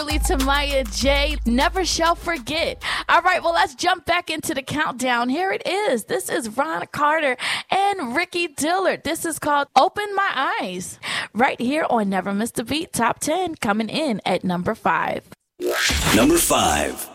To Maya J, Never Shall Forget. All right, well, let's jump back into the countdown. Here it is. This is Ron Carter and Ricky Dillard. This is called Open My Eyes. Right here on Never Miss a Beat Top 10, coming in at number 5. Number 5.